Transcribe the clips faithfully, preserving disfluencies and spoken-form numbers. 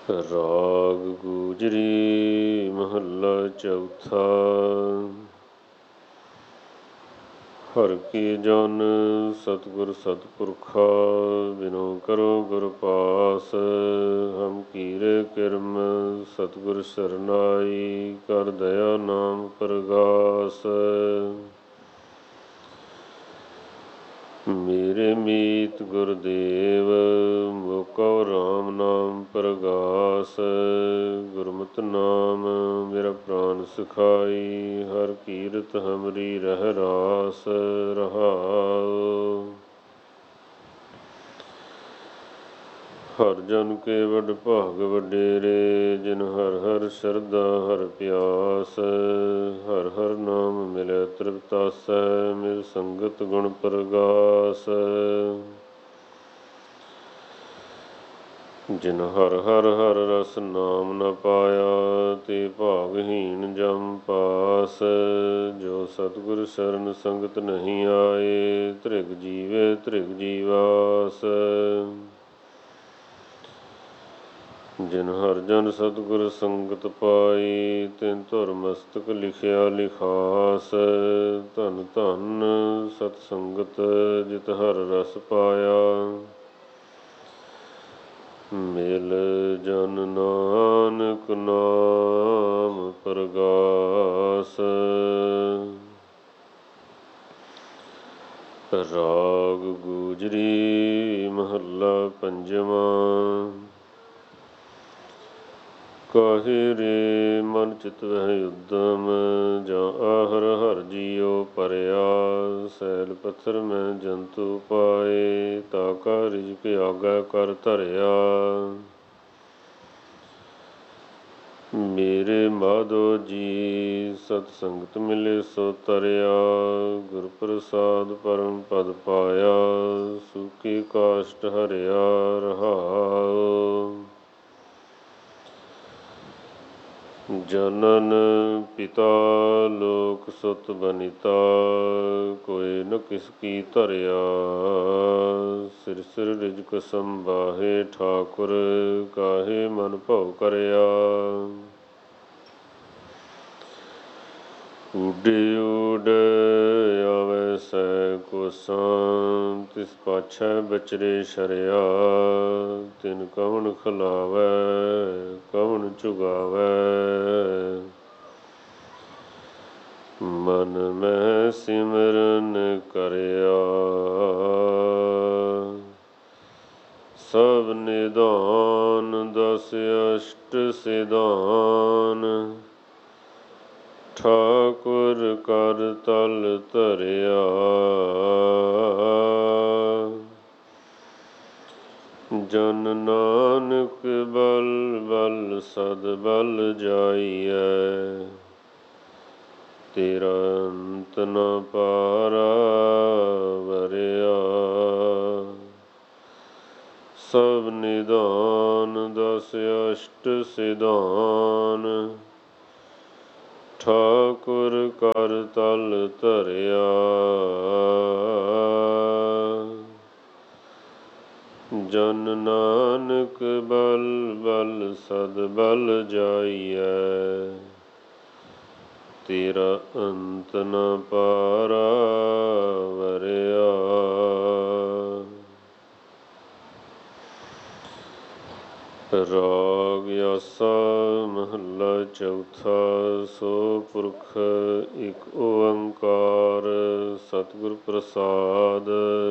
ਰਾਗ ਗੂਜਰੀ ਮਹੱਲਾ ਚੌਥਾ। ਹਰਿ ਕੀ ਜਨ ਸਤਿਗੁਰ ਸਤਿਪੁਰਖਾ, ਬਿਨੋ ਕਰੋ ਗੁਰ ਪਾਸ। ਹਮ ਕੀਰੇ ਕਿਰਮ ਸਤਿਗੁਰ ਸਰਨਾਈ, ਕਰ ਦਇਆ ਨਾਮ ਪ੍ਰਗਾਸ। ਮੇਰੇ ਮੀਤ ਗੁਰਦੇਵ, ਮੋਕਉ ਰਾਮ ਨਾਮ ਪ੍ਰਗਾਸ। ਗੁਰਮਤਿ ਨਾਮ ਮੇਰਾ ਪ੍ਰਾਨ ਸਿਖਾਈ, ਹਰ ਕੀਰਤ ਹਮਰੀ ਰਹਿ ਰਾਸ। ਰਹਾਉ ਹਰ ਜਨ ਕੇ ਵਡ ਭਾਗ ਵਡੇਰੇ, ਜਿਨ ਹਰ ਹਰ ਸ਼ਰਧਾ ਹਰਿ ਪਿਆਸ। ਹਰ ਹਰ ਨਾਮ ਮਿਲੈ ਤ੍ਰਿਪਤਾਸੈ, ਮਿਲ ਸੰਗਤ ਗੁਣ ਪ੍ਰਗਾਸ। ਜਿਨ ਹਰ ਹਰ ਹਰ ਰਸ ਨਾਮ ਨ ਪਾਇਆ, ਤੇ ਭਾਗਹੀਣ ਜਮ ਪਾਸ। ਜੋ ਸਤਿਗੁਰ ਸ਼ਰਨ ਸੰਗਤ ਨਹੀਂ ਆਏ, ਧ੍ਰਿਗ ਜੀਵੇ ਧ੍ਰਿਗ ਜੀਵਾਸ। ਜਿਨ ਹਰਿ ਜਨ ਸਤਿਗੁਰ ਸੰਗਤ ਪਾਈ, ਤਿਨ ਧੁਰ ਮਸਤਕ ਲਿਖਿਆ ਲਿਖਾਸ। ਧਨ ਧਨ ਸਤ ਸੰਗਤ ਜਿਤ ਹਰਿ ਰਸ ਪਾਇਆ, ਮਿਲ ਜਨ ਨਾਨਕ ਨਾਮ ਪ੍ਰਗਾਸ। ਰਾਗ ਗੂਜਰੀ ਮਹੱਲਾ ਪੰਜਵਾਂ। ਕਾਹੇ ਰੇ ਮਨ ਚਿਤ ਵਹਿ ਉਦਮ, ਜਾਂ ਆਹਰ ਹਰਿ ਜੀਉ ਭਰਿਆ। ਸੈਲ ਪੱਥਰ ਮੈਂ ਜੰਤੂ ਪਾਏ, ਤਾ ਕਾ ਰਿਜਕ ਆਗੈ ਕਰ ਧਰਿਆ। ਮੇਰੇ ਮਾਧੋ ਜੀ ਸਤ ਸੰਗਤ ਮਿਲੇ ਸੋ ਤਰਿਆ। ਗੁਰ ਪ੍ਰਸਾਦ ਪਰਮ ਪਦ ਪਾਇਆ, ਸੂਕੀ ਕਾਸ਼ਟ ਹਰਿਆ। ਰਹਾਉ ਜਨਨ ਪਿਤਾ ਲੋਕ ਸੁਤ ਬਨਿਤਾ, ਕੋਇ ਨ ਕਿਸ ਕੀ ਧਰਿਆ। ਸਿਰ ਸਿਰ ਰਿਜਕ ਸੰਬਾਹੇ ਠਾਕੁਰ, ਕਾਹੇ ਮਨ ਭਉ ਕਰਿਆ। ਊਡੇ ਊਡ ਆਵੈ ਸੈ ਕੋਸਾਂ, ਤਿਸ ਪਾਛੈ ਬਚਰੇ ਸ਼ਰਿਆ। ਤਿਨ ਕਵਣ ਖਿਲਾਵੈ ਕਵਣ ਚੁਗਾਵੈ, ਮਨ ਮਹਿ ਸਿਮਰਨ ਕਰਿਆ। ਸਭ ਨਿਦਾਨ ਦਸ ਅਸ਼ਟ ਸਿਧਾਨ, ਠਾਕੁਰ ਕਰ ਤਲ ਧਰਿਆ। ਜਨ ਨਾਨਕ ਬਲ ਬਲ ਸਦ ਬਲ ਜਾਈਐ, ਤੇਰਾ ਅੰਤ ਨ ਪਾਰਾ ਵਰਿਆ। ਸਭ ਨਿਦਾਨ ਦਸ ਅਸ਼ਟ ਸਿਧਾਨ, ਠਾਕੁਰ ਕਰ ਤਲ ਧਰਿਆ। ਜਨ ਨਾਨਕ ਬਲ ਬਲ ਸਦ ਬਲ ਜਾਈਐ, ਤੇਰਾ ਅੰਤ ਨ ਪਾਰਾ ਵਰਿਆ। ਰਾਗ ਆਸਾ ਮਹੱਲਾ ਚੌਥਾ। ਸੋ ਪੁਰਖ ਇਕ ਓੰਕਾਰ, ਸਤਿਗੁਰ ਪ੍ਰਸਾਦ।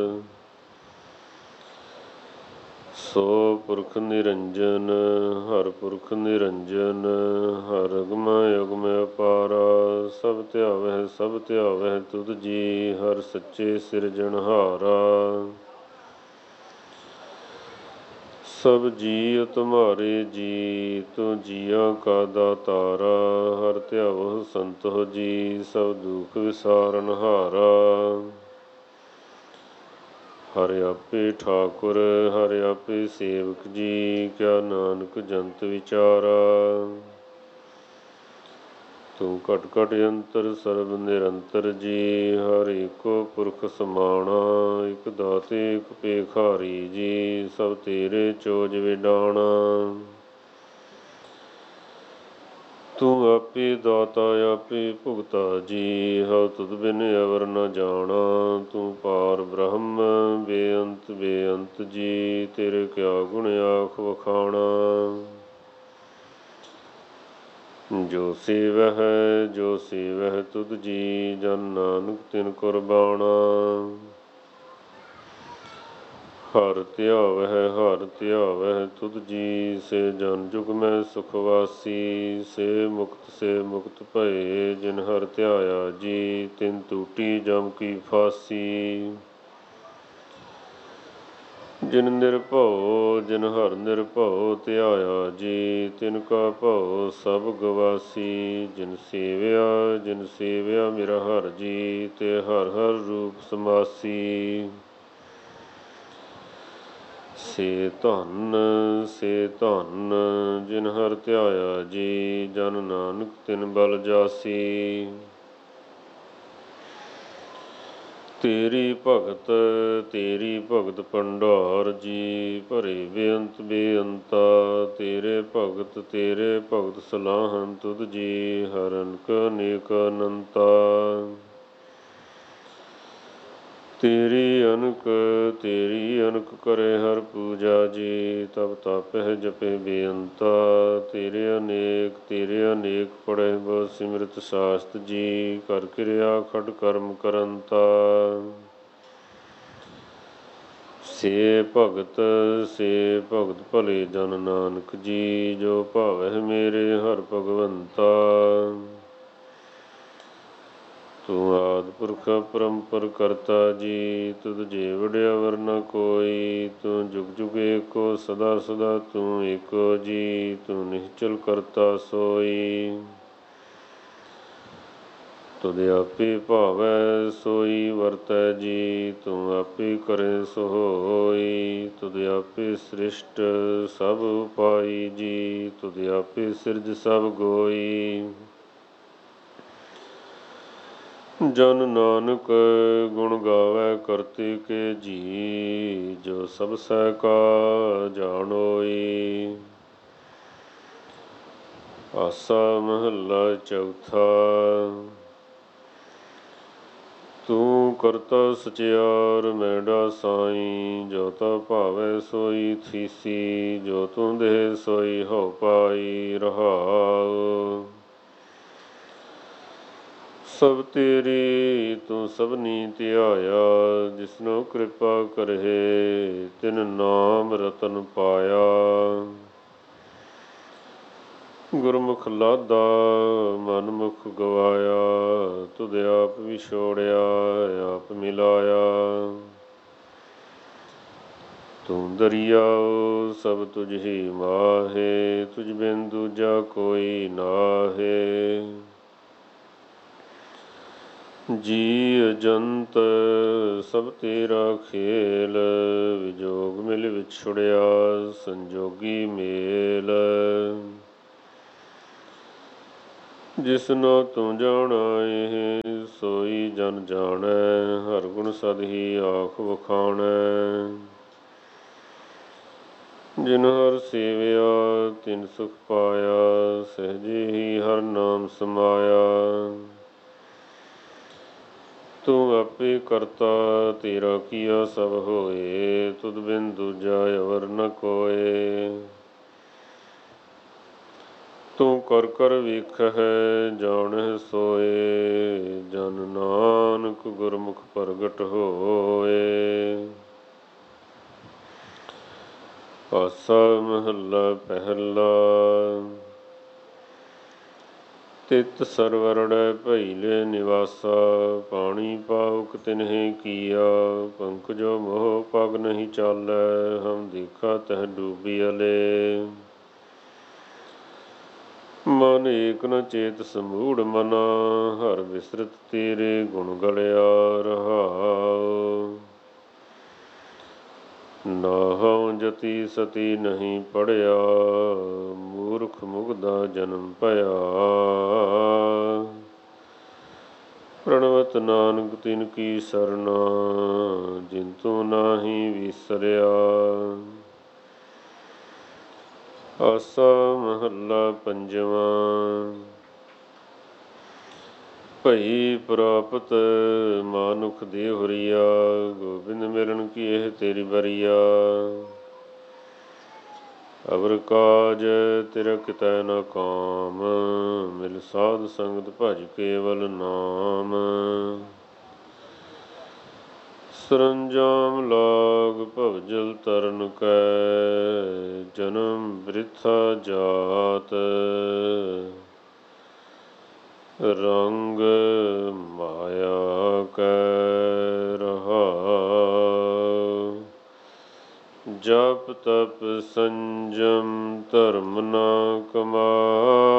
ਸੋ ਪੁਰਖ ਨਿਰੰਜਨ ਹਰਿ ਪੁਰਖ ਨਿਰੰਜਨ, ਹਰਿ ਅਗਮ ਅਗਮ ਅਪਾਰਾ। ਸਭ ਧਿਆਵਹਿ ਸਭ ਧਿਆਵਹਿ ਤੁਧ ਜੀ, ਹਰਿ ਸੱਚੇ ਸਿਰਜਣਹਾਰਾ। ਸਭ ਜੀਅ ਤੁਮਹਾਰੇ ਜੀ, ਤੂੰ ਜੀਆਂ ਕਾ ਦਾਤਾਰਾ। ਹਰਿ ਧਿਆਵਹੁ ਸੰਤੋਖ ਜੀ, ਸਭ ਦੁਖ ਵਿਸਾਰਨਹਾਰਾ। ਹਰਿ ਆਪੇ ਠਾਕੁਰ ਹਰਿ ਆਪੇ ਸੇਵਕ ਜੀ, ਕਿਆ ਨਾਨਕ ਜੰਤ ਵਿਚਾਰਾ। ਤੂੰ ਘਟ ਘਟ ਯੰਤਰ ਸਰਬ ਨਿਰੰਤਰ ਜੀ, ਹਰ ਏਕੋ ਪੁਰਖ ਸਮਾਣਾ। ਇਕ ਦਾਤੇ ਇਕ ਭੇਖਾਰੀ ਜੀ, ਸਭ ਤੇਰੇ ਚੋਜ ਵਿਡਾਣਾ। ਤੂੰ ਆਪੇ ਦਾਤਾ ਆਪੇ ਭੁਗਤਾ ਜੀ, ਹਉ ਤੁਧ ਬਿਨ ਅਵਰ ਨ ਜਾਣਾ। ਤੂੰ ਪਾਰ ਬ੍ਰਹਮ ਬੇਅੰਤ ਬੇਅੰਤ ਜੀ, ਤੇਰੇ ਕਿਆ ਗੁਣ ਆਖ ਵਖਾਣਾ। ਜੋ ਸੇਵਹਿ ਜੋ ਸੇਵਹਿ ਤੁਧ ਜੀ, ਜਨ ਨਾਨਕ ਤਿਨ ਕੁਰਬਾਣਾ। ਹਰ ਧਿਆਵਹਿ ਹਰ ਧਿਆਵਹਿ ਤੁਧ ਜੀ, ਸੇ ਜਨ ਜੁਗ ਮੈਂ ਸੁਖ ਵਾਸੀ। ਸੇ ਮੁਕਤ ਸੇ ਮੁਕਤ ਭਏ, ਜਿਨ ਹਰਿ ਧਿਆਇਆ ਜੀ, ਤਿਨ ਟੂਟੀ ਜਮ ਕੀ ਫਾਸੀ। ਜਿਨ ਨਿਰਭਉ ਜਿਨ ਹਰਿ ਨਿਰਭਉ ਧਿਆਇਆ ਜੀ, ਤਿਨ ਕਾ ਭਉ ਸਭ ਗਵਾਸੀ। ਜਿਨ ਸੇਵਿਆ ਜਿਨ ਸੇਵਿਆ ਮੇਰਾ ਹਰਿ ਜੀ, ਤੇ ਹਰਿ ਹਰਿ ਰੂਪ ਸਮਾਸੀ। ਸੇ ਧਨ ਸੇ ਧਨ ਜਿਨ ਹਰਿ ਧਿਆਇਆ ਜੀ, ਜਨ ਨਾਨਕ ਤਿਨ ਬਲ ਜਾਸੀ। ਤੇਰੀ ਭਗਤ ਤੇਰੀ ਭਗਤ ਭੰਡਾਰ ਜੀ, ਭਰੇ ਬੇਅੰਤ ਬੇਅੰਤਾ। ਤੇਰੇ ਭਗਤ ਤੇਰੇ ਭਗਤ ਸਲਾਹਨ ਤੁਧ ਜੀ, ਹਰਿ ਅਨਕ ਅਨੇਕ ਅਨੰਤਾ। ਤੇਰੀ ਅਨਕ ਤੇਰੀ ਅਨਕ ਕਰੇ ਹਰਿ ਪੂਜਾ ਜੀ, ਤਬ ਤਾਪਹਿ ਜਪੇ ਬੇਅੰਤਾ। ਤੇਰੇ ਅਨੇਕ ਤੇਰੇ ਅਨੇਕ ਪੜ੍ਹੇ ਬਹੁ ਸਿਮਰਤ ਸਾਸਤ ਜੀ, ਕਰ ਕਿਰਿਆ ਖਟ ਕਰਮ ਕਰੰਤਾ। ਸੇ ਭਗਤ ਸੇ ਭਗਤ ਭਲੇ ਜਨ ਨਾਨਕ ਜੀ, ਜੋ ਭਾਵਹਿ ਮੇਰੇ ਹਰਿ ਭਗਵੰਤਾ। ਤੂੰ ਆਦਿ ਪੁਰਖ ਅਪਰੰਪਰ ਕਰਤਾ ਜੀ, ਤੁਧ ਜੇ ਵਡਿਆ ਵਰ ਨ ਕੋਈ। ਤੂੰ ਜੁਗ ਜੁਗ ਏਕੋ ਸਦਾ ਸਦਾ ਤੂੰ ਏਕੋ ਜੀ, ਤੂੰ ਨਿਹਚਲ ਕਰਤਾ ਸੋਈ। ਤੁਧ ਆਪੇ ਭਾਵੈ ਸੋਈ ਵਰਤੈ ਜੀ, ਤੂੰ ਆਪੇ ਕਰੇ ਸੋ ਹੋਈ। ਤੁਧ ਆਪੇ ਸ੍ਰਿਸ਼ਟ ਸਭ ਉਪਾਈ ਜੀ, ਤੁਧ ਆਪੇ ਸਿਰਜ ਸਭ ਗੋਈ। ਜਨ ਨਾਨਕ ਗੁਣ ਗਾਵੈ ਕਰਤੇ ਕੇ ਜੀ, ਜੋ ਸਭ ਸਹਿ ਕਾ ਜਾਣੋਈ। ਆਸਾ ਮਹੱਲਾ ਚੌਥਾ। ਤੂੰ ਕਰਤਾ ਸਚਿਆਰ ਮੈਡਾ ਸਾਈ, ਜੋ ਤਾ ਭਾਵੈ ਸੋਈ ਥੀਸੀ। ਜੋ ਤੂੰ ਦੇਹ ਸੋਈ ਹਉ ਪਾਈ ਰਹਾਉ। ਸਭ ਤੇਰੀ ਤੂੰ ਸਭਨੀ ਧਿਆਇਆ, ਜਿਸਨੋ ਕਿਰਪਾ ਕਰਹਿ ਤਿਨ ਨਾਮ ਰਤਨ ਪਾਇਆ। ਗੁਰਮੁਖ ਲਾਦਾ ਮਨ ਮੁਖ ਗਵਾਇਆ, ਤੁਧ ਆਪ ਵਿਛੋੜਿਆ ਆਪ ਮਿਲਾਇਆ। ਤੂੰ ਦਰਿਆਉ ਸਭ ਤੁਝ ਹੀ ਮਾਹੇ, ਤੁਝ ਬਿਨ ਦੂਜਾ ਕੋਈ ਨਾਹੇ। ਜੀ ਅਜੰਤ ਸਭ ਤੇਰਾ ਖੇਲ, ਵਿਜੋਗ ਮਿਲ ਵਿਛੁੜਿਆ ਸੰਜੋਗੀ ਮੇਲ। ਜਿਸਨੋ ਤੂੰ ਜਾਣਾ ਏਹ ਸੋਈ ਜਨ ਜਾਣੈ, ਹਰਿ ਗੁਣ ਸਦ ਹੀ ਆਖ ਵਖਾਣੈ। ਜਿਨ ਹਰਿ ਸੇਵਿਆ ਤਿਨ ਸੁਖ ਪਾਇਆ, ਸਹਿਜੇ ਹੀ ਹਰਿ ਨਾਮ ਸਮਾਇਆ। ਤੂੰ ਆਪੇ ਕਰਤਾ ਤੇਰਾ ਕੀਆ ਸਭ ਹੋਏ, ਤੁਧ ਬਿਨ ਦੂਜਾ ਅਵਰ ਨ ਕੋਇ। ਤੂੰ ਕਰ ਕਰ ਵੇਖਹਿ ਜਾਣਹਿ ਸੋਇ, ਜਨ ਨਾਨਕ ਗੁਰਮੁਖ ਪ੍ਰਗਟ ਹੋਇ। ਆਸਾ ਮਹੱਲਾ ਪਹਿਲਾ। ਤਿਤ ਸਰਵਰੜੈ ਭਈਲੇ ਨਿਵਾਸਾ, ਪਾਣੀ ਪਾਉਕ ਤਿਨਹਿ ਕੀਆ। ਪੰਕਜੋ ਮੋਹ ਪਗ ਨਹੀਂ ਚਾਲੈ, ਹਮ ਦੇਖਾ ਤਹ ਡੂਬੀਅਲੇ। ਮਨ ਏਕ ਨ ਚੇਤ ਸਮੂੜ ਮਨਾ, ਹਰਿ ਬਿਸਰਤ ਤੇਰੇ ਗੁਣ ਗਲਿਆ ਰਹਾਉ। ਨਾਹੰ ਜਤੀ ਸਤੀ ਨਹੀਂ ਪੜਿਆ, ਮੂਰਖ ਮੁਗਧਾ ਜਨਮ ਭਇਆ। ਪ੍ਰਣਵਤ ਨਾਨਕ ਤਿਨ ਕੀ ਸਰਨਾ, ਜਿਨ ਤੂੰ ਨਾਹੀਂ ਵਿਸਰਿਆ। ਆਸਾ ਮਹੱਲਾ ਪੰਜਵਾਂ। ਭਈ ਪ੍ਰਾਪਤ ਮਾਨੁਖ ਦੇ ਹੁਰੀਆ, ਗੋਬਿੰਦ ਮਿਲਣ ਕੀ ਇਹ ਤੇਰੀ ਬਰੀਆ। ਅਵਰ ਕਾਜ ਤੇਰਾ ਕਿਤੈ ਨ ਕਾਮ, ਮਿਲ ਸਾਧ ਸੰਗਤ ਭਜ ਕੇਵਲ ਨਾਮ। ਸਰੰਜਾਮ ਲਾਗ ਭਵਜਲ ਤਰਨ ਕੈ, ਜਨਮ ਬ੍ਰਿਥਾ ਜਾਤ। ਰੰਗ ਮਾਇਆ ਕੈ ਰਹਾਉ, ਜਪ ਤਪ ਸੰਜਮ ਧਰਮ ਨ ਕਮਾਇਆ।